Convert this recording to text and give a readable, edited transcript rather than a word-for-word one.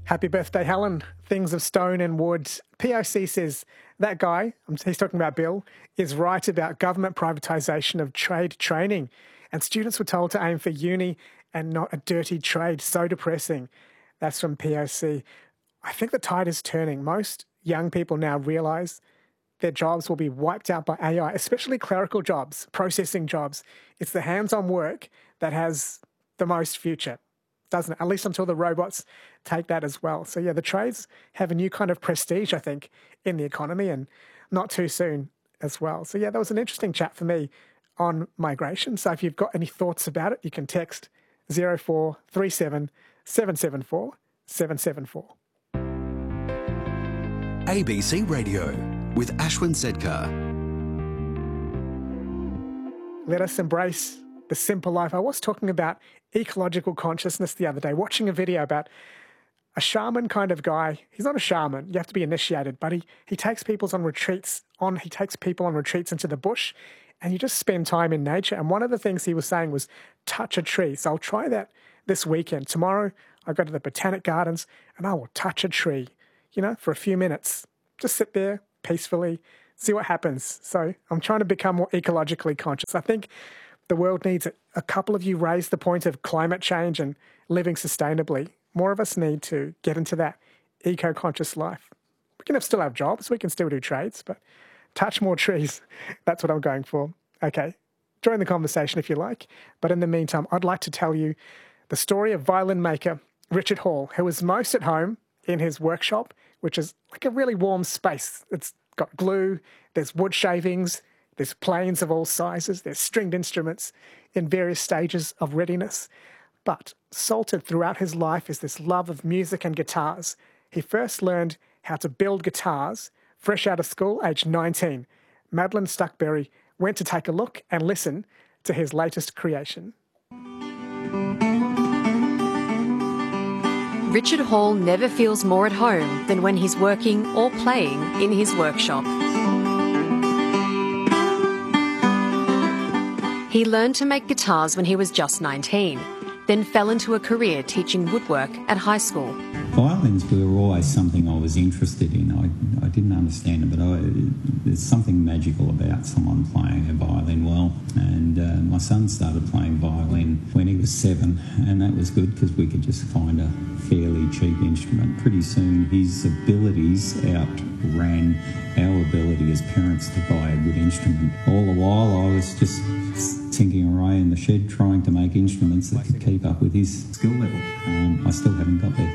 Happy birthday, Helen. Things of stone and wood. POC says that guy, he's talking about Bill, is right about government privatisation of trade training. And students were told to aim for uni and not a dirty trade. So depressing. That's from POC. I think the tide is turning. Most young people now realise their jobs will be wiped out by AI, especially clerical jobs, processing jobs. It's the hands-on work that has the most future, doesn't it? At least until the robots take that as well. So yeah, the trades have a new kind of prestige, I think, in the economy, and not too soon as well. So yeah, that was an interesting chat for me on migration. So if you've got any thoughts about it, you can text 0437 774 774. ABC Radio with Ashwin Sedkar. Let us embrace the simple life. I was talking about ecological consciousness the other day, watching a video about a shaman kind of guy. He's not a shaman. You have to be initiated, but he takes people on retreats into the bush, and you just spend time in nature. And one of the things he was saying was touch a tree. So I'll try that this weekend. Tomorrow I go to the Botanic Gardens and I will touch a tree, for a few minutes. Just sit there peacefully, see what happens. So I'm trying to become more ecologically conscious. I think the world needs it. A couple of you raised the point of climate change and living sustainably. More of us need to get into that eco-conscious life. We can still have jobs, we can still do trades, but touch more trees. That's what I'm going for. Okay, join the conversation if you like. But in the meantime, I'd like to tell you the story of violin maker Richard Hall, who was most at home in his workshop, which is like a really warm space. It's got glue, there's wood shavings, there's planes of all sizes, there's stringed instruments in various stages of readiness. But salted throughout his life is this love of music and guitars. He first learned how to build guitars fresh out of school, aged 19. Madeline Stuckberry went to take a look and listen to his latest creation. Richard Hall never feels more at home than when he's working or playing in his workshop. He learned to make guitars when he was just 19, then fell into a career teaching woodwork at high school. Violins were always something I was interested in. I didn't understand it, but there's something magical about someone playing a violin well. And my son started playing violin when he was 7, and that was good because we could just find a fairly cheap instrument. Pretty soon his abilities outran our ability as parents to buy a good instrument. All the while I was just tinkering away in the shed trying to make instruments that could keep up with his skill level. I still haven't got there